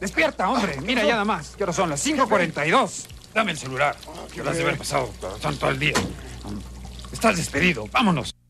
Despierta, hombre. Mira ya nada más. ¿Qué hora son? Las 5:42. Dame el celular. Que lo has de haber pasado todo el día. Estás despedido. Vámonos.